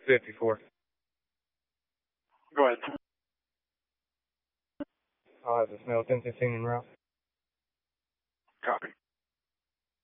54. Go ahead. I'll have the smell 1015 en route. Copy.